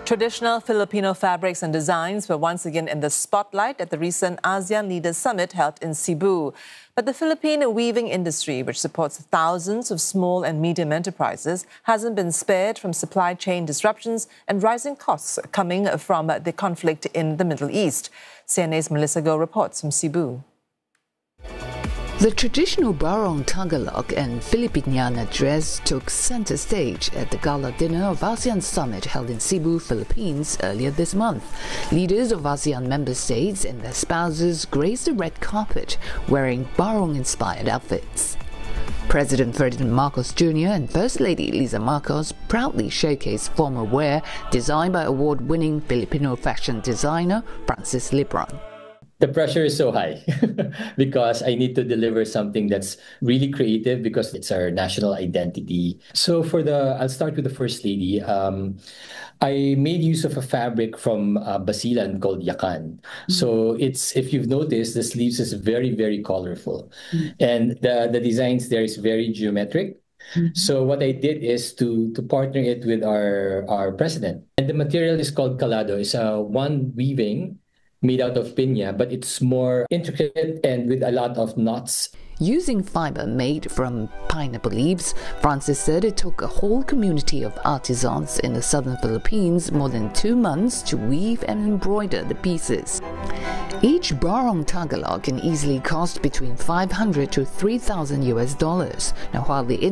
Traditional Filipino fabrics and designs were once again in the spotlight at the recent ASEAN Leaders Summit held in Cebu. But the Philippine weaving industry, which supports thousands of small and medium enterprises, hasn't been spared from supply chain disruptions and rising costs coming from the conflict in the Middle East. CNA's Melissa Go reports from Cebu. The traditional Barong Tagalog and Filipiniana dress took center stage at the gala dinner of ASEAN Summit held in Cebu, Philippines earlier this month. Leaders of ASEAN member states and their spouses graced the red carpet wearing Barong-inspired outfits. President Ferdinand Marcos Jr. and First Lady Liza Marcos proudly showcased formal wear designed by award-winning Filipino fashion designer Francis Libron. The pressure is so high because I need to deliver something that's really creative because it's our national identity. So I'll start with the First Lady. I made use of a fabric from Basilan called Yakan. So if you've noticed, the sleeves is very, very colorful. And the designs there is very geometric. So what I did is to partner it with our president. And the material is called Calado. It's one weaving made out of piña, but it's more intricate and with a lot of knots. Using fiber made from pineapple leaves, Francis said it took a whole community of artisans in the southern Philippines more than 2 months to weave and embroider the pieces. Each Barong Tagalog can easily cost between $500 to $3,000 US. Now, while the